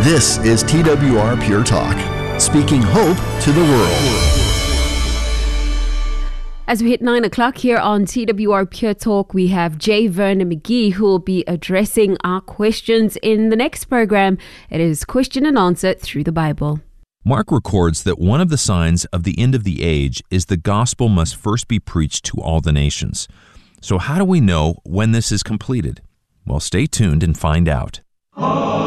This is TWR Pure Talk, speaking hope to the world. As we hit 9 o'clock here on TWR Pure Talk, we have J. Vernon McGee who will be addressing our questions in the next program. It is Question and Answer Through the Bible. Mark records that one of the signs of the end of the age is the gospel must first be preached to all the nations. So how do we know when this is completed? Well, stay tuned and find out.